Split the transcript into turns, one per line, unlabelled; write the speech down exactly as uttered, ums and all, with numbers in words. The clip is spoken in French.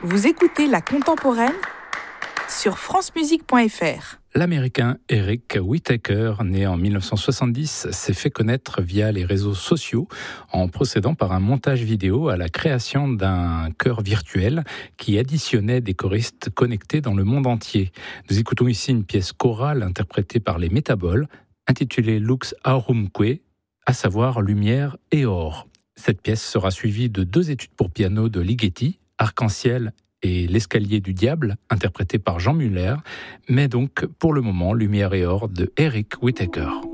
Vous écoutez La Contemporaine sur france musique point f r.
L'Américain Eric Whitacre, né en dix-neuf cent soixante-dix, s'est fait connaître via les réseaux sociaux en procédant par un montage vidéo à la création d'un chœur virtuel qui additionnait des choristes connectés dans le monde entier. Nous écoutons ici une pièce chorale interprétée par les Métaboles, intitulée Lux Aurumque, à savoir lumière et or. Cette pièce sera suivie de deux études pour piano de Ligeti, Arc-en-ciel et L'escalier du diable, interprété par Jean Muller, mais donc pour le moment Lumière et or de Eric Whitacre.